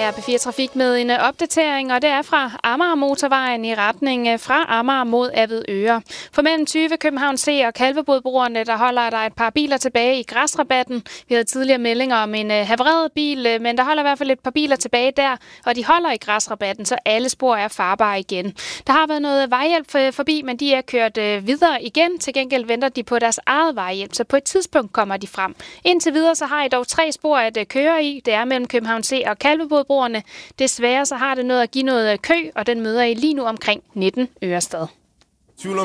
her er P4 Trafik med en opdatering, og det er fra Amager Motorvejen i retning fra Amager mod Avedøre. For mellem 20 København C og Kalvebodbroerne, der holder der et par biler tilbage i græsrabatten. Vi havde tidligere meldinger om en havareret bil, men der holder i hvert fald et par biler tilbage der, og de holder i græsrabatten, så alle spor er farbare igen. Der har været noget vejhjælp forbi, men de er kørt videre igen. Til gengæld venter de på deres eget vejhjælp, så på et tidspunkt kommer de frem. Indtil videre så har I dog 3 spor at køre i. Det er mellem København C og Kalvebodbroerne. Desværre så har det noget at give noget kø, og den møder I lige nu omkring 19 Ørestad.